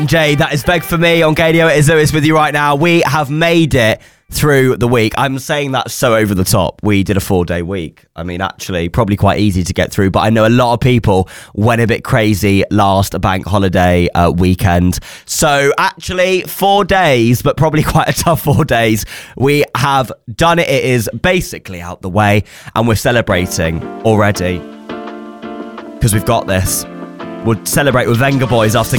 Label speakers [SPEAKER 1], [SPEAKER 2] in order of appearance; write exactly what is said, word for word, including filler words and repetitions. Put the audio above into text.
[SPEAKER 1] Jay, that is Beg For Me on Gadio. It is Lewis with you right now. We have made it through the week. I'm saying that so over the top. We did a four-day week. I mean, actually, probably quite easy to get through, but I know a lot of people went a bit crazy last bank holiday uh, weekend. So actually, four days, but probably quite a tough four days. We have done it. It is basically out the way, and we're celebrating already because we've got this. We'll celebrate with Venga Boys after